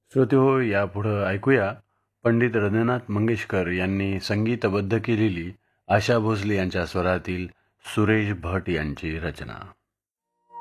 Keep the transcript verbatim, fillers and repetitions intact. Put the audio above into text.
श्रोतेहो, यापुढं ऐकूया पंडित रंजनाथ मंगेशकर यांनी संगीतबद्ध केलेली आशा भोसले यांच्या स्वरातील सुरेश भट यांची रचना.